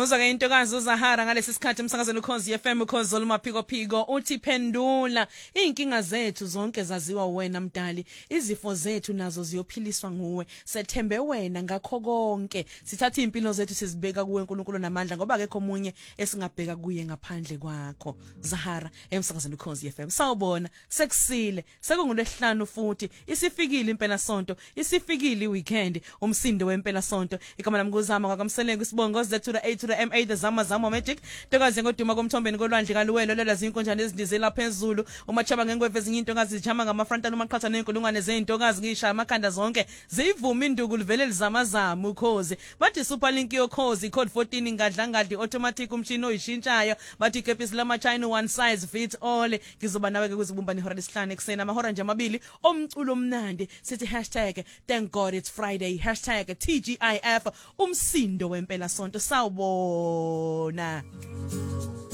Uzake intokazi uZahara ngalesi sikhathi emsakazweni uKhozi FM uKhozi olumaphiko phiko uthi phendula inkinga zethu zonke zaziwa wena mdali izifo zethu nazo ziyophiliswa nguwe sethembe wena ngakho konke sithatha impilo zethu sizibeka kuwe uNkulunkulu namandla ngoba akekho omunye esingabheka kuye ngaphandle kwakho Zahara emsakazweni uKhozi FM sawubona sekusile sekungolwesihlanu futhi isifikile impela sonto isifikile iweekend umsindo wempela sonto igama lami nguzama kwakamseleke isibongo zethu la to the MA the zama magic ntokazi ngoduma komthombeni kolwandle kaluwelo lela zinkonjane ezindizela phezulu umachaba ngengweve ezinye intokazi zijama ngamafrontana umaqhatha nenkulungwane zezintokazi ngishaya amakhanda zonke zivuma induku livele lizamazama uKhozi bathi superlink yoKhozi code 14 ngadla automatic umshini oyishintshayo bathi ikepisi lama China one size fits all ngizoba nawe ke kuzibumba nehora lesihlanu eksena amahora nje amabili omculo omnandi sithi #thank god it's Friday #TGIF umsindo wempela sonto sawubona